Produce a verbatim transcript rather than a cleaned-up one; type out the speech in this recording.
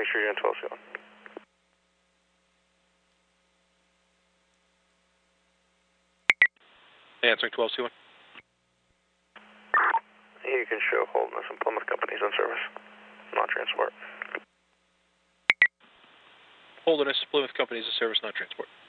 make sure you're in twelve C one. Answering twelve C one. You can show Holdness and Plymouth companies on service, not transport. Holderness, Plymouth companies of service, not transport.